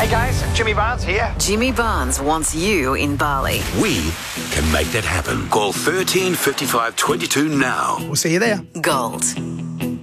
Hey guys, Jimmy Barnes here. Jimmy Barnes wants you in Bali. We can make that happen. Call 13 55 22 now. We'll see you there. Gold